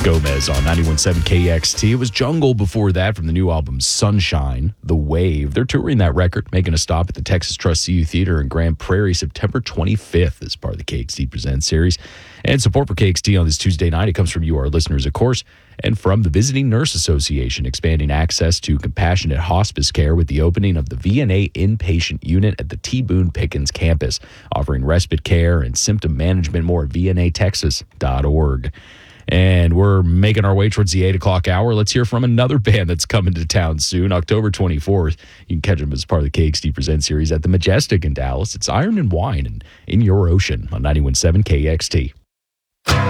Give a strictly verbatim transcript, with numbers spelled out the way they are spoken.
Gomez on ninety-one point seven K X T. It was Jungle before that from the new album Sunshine, The Wave. They're touring that record, making a stop at the Texas Trust C U Theater in Grand Prairie September twenty-fifth as part of the K X T Presents series. And support for K X T on this Tuesday night, it comes from you, our listeners, of course, and from the Visiting Nurse Association, expanding access to compassionate hospice care with the opening of the V N A inpatient unit at the T. Boone Pickens campus, offering respite care and symptom management. More at V N A Texas dot org. And we're making our way towards the eight o'clock hour. Let's hear from another band that's coming to town soon, October twenty-fourth. You can catch them as part of the K X T Present series at the Majestic in Dallas. It's Iron and Wine and In Your Ocean on ninety-one point seven K X T.